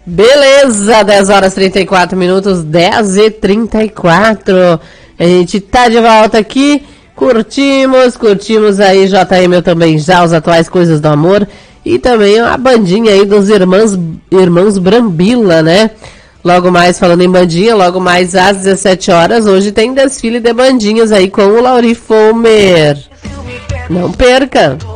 Beleza, 10 horas 34 minutos, 10h34. A gente tá de volta aqui. Curtimos aí, JM, eu também já, os atuais Coisas do Amor. E também a bandinha aí dos irmãos Brambila, né? Logo mais, falando em bandinha, logo mais às 17 horas, hoje tem desfile de bandinhas aí com o Lauri Fomer. Não perca!